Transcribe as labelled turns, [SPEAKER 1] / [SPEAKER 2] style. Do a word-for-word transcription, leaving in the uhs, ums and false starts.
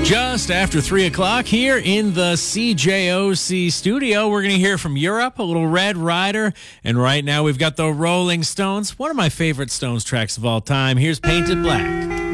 [SPEAKER 1] Just after three o'clock here in the C J O C studio, we're going to hear from Europe, a little Red Rider, and right now we've got the Rolling Stones, one of my favorite Stones tracks of all time. Here's Painted Black.